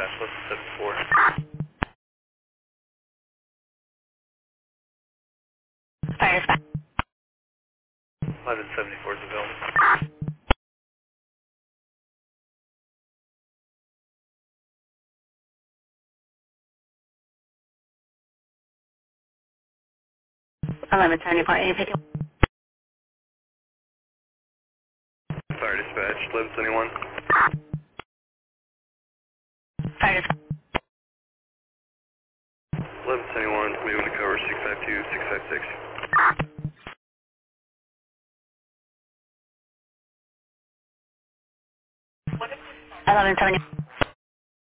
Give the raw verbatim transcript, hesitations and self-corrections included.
dispatch, eleven seventy-four. Fire dispatch. eleven seventy-four is available. eleven seventy-four, A P Q. Fire dispatch, eleven seventy-one. Fire dispatch. eleven seventy-one, moving to cover six five two, six five six. eleven seventy.